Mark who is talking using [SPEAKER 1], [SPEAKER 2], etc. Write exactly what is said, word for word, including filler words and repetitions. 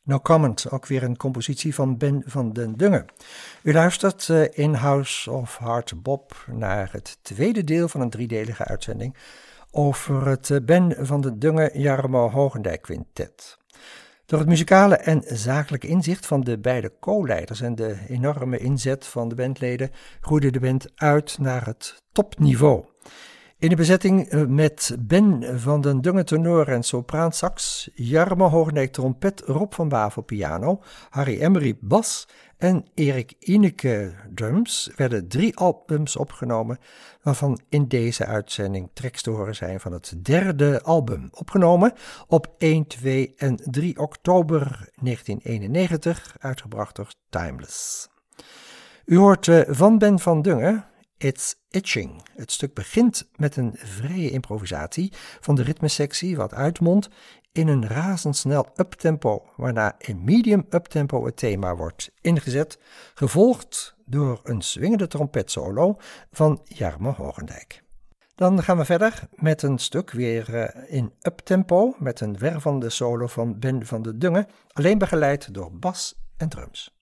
[SPEAKER 1] No Comment, ook weer een compositie van Ben van den Dungen. U luistert uh, in House of Hard Bop naar het tweede deel van een driedelige uitzending over het uh, Ben van den Dungen Jarmo Hogendijk Quintet. Door het muzikale en zakelijke inzicht van de beide co-leiders en de enorme inzet van de bandleden groeide de band uit naar het topniveau. In de bezetting met Ben van den Dungen tenor en sopraansax, Jarmo Hogendijk trompet, Rob van Bavel piano, Harry Emery bas en Erik Ineke drums werden drie albums opgenomen, waarvan in deze uitzending tracks te horen zijn van het derde album, opgenomen op één, twee en drie oktober negentien eenennegentig, uitgebracht door Timeless. U hoort uh, van Ben van Dungen It's Itching. Het stuk begint met een vrije improvisatie van de ritmesectie, wat uitmondt in een razendsnel uptempo, waarna in medium uptempo het thema wordt ingezet, gevolgd door een swingende trompetsolo van Jarmo Hogendijk. Dan gaan we verder met een stuk weer uh, in uptempo, met een wervende solo van Ben van den Dungen, alleen begeleid door bas en drums.